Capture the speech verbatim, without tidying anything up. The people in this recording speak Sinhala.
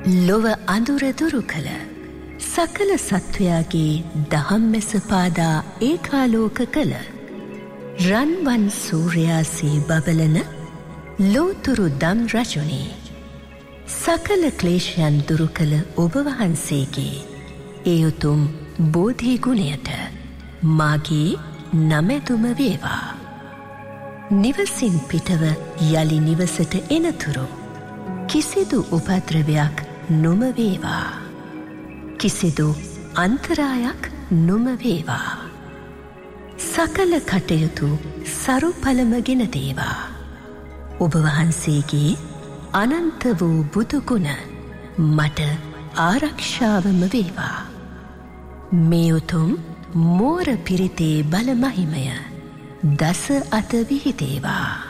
ලොව අඳුර දුරු කළ සකල සත්වයාගේ දහම් මැස පාදා ඒකාලෝක කළ රන්වන් සූර්යාසේ බබලන ලෝතුරු දම් රජුනේ සකල ක්ලේශයන් දුරු කළ ඔබ වහන්සේගේ ඒ උතුම් බෝධි ගුණයට මාගේ නමැතුම වේවා. නිවසින් පිටව යලි නිවසට එනතුරු කිසිදු උපද්‍රවයක් නොම වේවා. කිසිදු අන්තරායක් නොම වේවා. සකල කටයුතු සරු පළමගෙන දේවා. ඔබ වහන්සේගේ අනන්ත වූ බුදුගුණ මට ආරක්ෂාවම වේවා. මේ උතුම් මෝර පිරිතේ බල මහිමය දස අත විහිදේවා.